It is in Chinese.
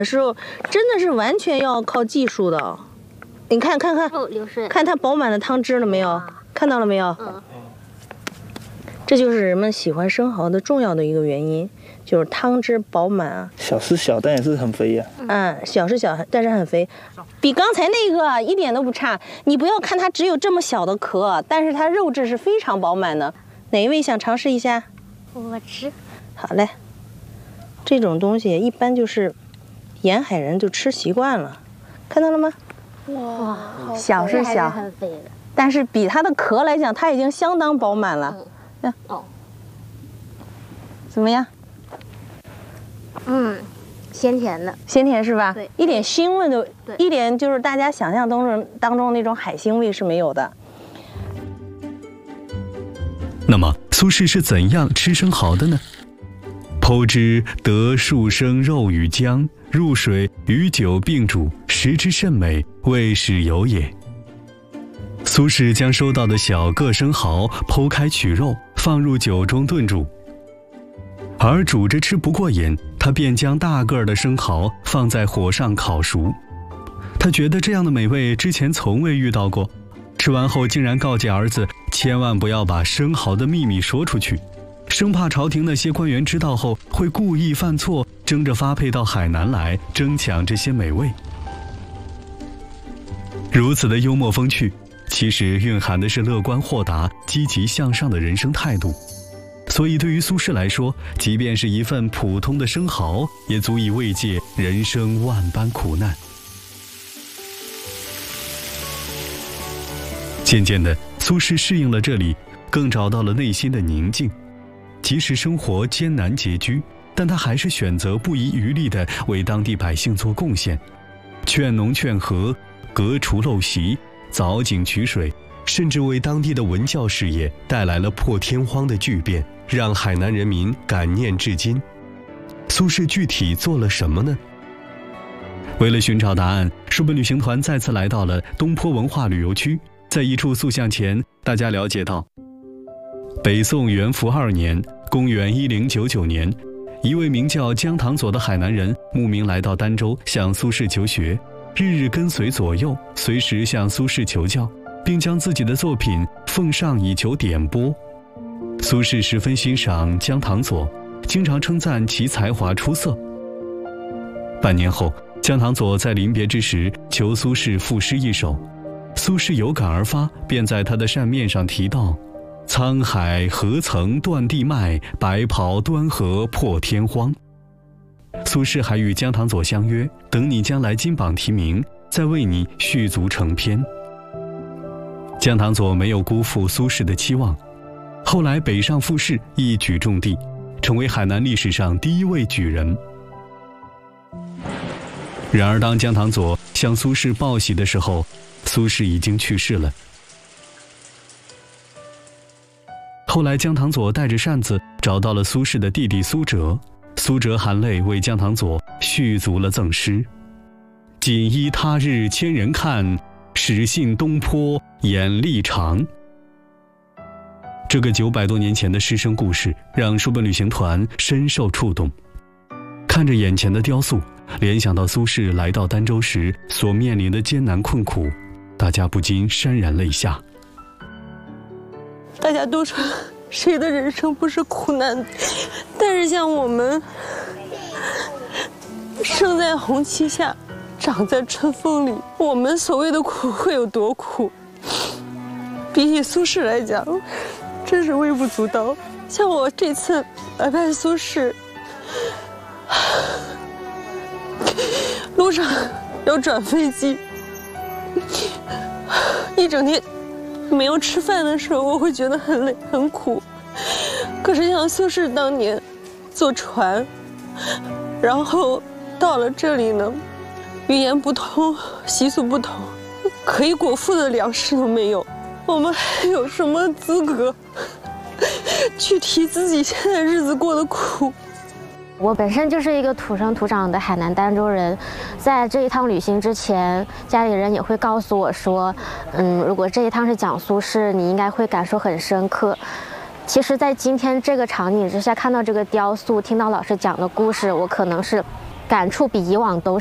的时候，真的是完全要靠技术的。你看， 哦，流水， 看它饱满的汤汁了没有？看到了没有？这就是人们喜欢生蚝的重要的一个原因，就是汤汁饱满啊。 小是小，但也是很肥呀。 小是小，但是很肥，比刚才那个一点都不差。你不要看它只有这么小的壳，但是它肉质是非常饱满的。哪一位想尝试一下？ 我吃。 好嘞。这种东西一般就是沿海人就吃习惯了，看到了吗？ 哇， 小是小， 很肥的， 但是比它的壳来讲，它已经相当饱满了。怎么样？ 鲜甜的， 鲜甜是吧？ 对， 一点腥味都，一点就是大家想象当中那种海腥味是没有的。 那么苏轼是怎样吃生蚝的呢？剖之得数生肉与姜，入水与酒并煮，食之甚美，未始有也。苏轼将收到的小个生蚝剖开取肉，放入酒中炖煮。而煮着吃不过瘾，他便将大个儿的生蚝放在火上烤熟。他觉得这样的美味之前从未遇到过，吃完后竟然告诫儿子千万不要把生蚝的秘密说出去，生怕朝廷那些官员知道后会故意犯错，争着发配到海南来争抢这些美味。如此的幽默风趣，其实蕴含的是乐观豁达、积极向上的人生态度。所以对于苏轼来说，即便是一份普通的生蚝，也足以慰藉人生万般苦难。渐渐的，苏轼适应了这里，更找到了内心的宁静。即使生活艰难拮据，但他还是选择不遗余力地为当地百姓做贡献，劝农劝和，革除陋习，凿井取水，甚至为当地的文教事业带来了破天荒的巨变，让海南人民感念至今。苏轼具体做了什么呢？为了寻找答案，书本旅行团再次来到了东坡文化旅游区。在一处塑像前，大家了解到，北宋元符2年，公元1099年，一位名叫姜唐佐的海南人慕名来到儋州，向苏轼求学，日日跟随左右，随时向苏轼求教，并将自己的作品奉上以求点拨。苏轼十分欣赏姜唐佐，经常称赞其才华出色。半年后，姜唐佐在临别之时求苏轼赋诗一首，苏轼有感而发，便在他的扇面上题道：沧海何曾断地脉，白袍端河破天荒。苏轼还与姜唐佐相约，等你将来金榜题名，再为你续足成篇。姜唐佐没有辜负苏轼的期望，后来北上赋诗，一举中第，成为海南历史上第一位举人。然而当姜唐佐向苏轼报喜的时候，苏轼已经去世了。后来姜唐佐带着扇子找到了苏轼的弟弟苏辙，苏辙含泪为姜唐佐续足了赠诗：锦衣他日千人看，始信东坡眼力长。这个900多年前的师生故事让书本旅行团深受触动。看着眼前的雕塑，联想到苏轼来到儋州时所面临的艰难困苦，大家不禁潸然泪下。 大家都说谁的人生不是苦难，但是像我们生在红旗下，长在春风里，我们所谓的苦会有多苦，比起苏轼来讲真是微不足道。像我这次来拜苏轼，路上要转飞机，一整天没有吃饭的时候，我会觉得很累很苦。可是像苏轼当年坐船，然后到了这里呢，语言不通，习俗不同，可以果腹的粮食都没有，我们还有什么资格去提自己现在日子过得苦？ 我本身就是一个土生土长的海南儋州人，在这一趟旅行之前，家里人也会告诉我说，如果这一趟是讲苏轼，你应该会感受很深刻。其实，在今天这个场景之下，看到这个雕塑，听到老师讲的故事，我可能是感触比以往都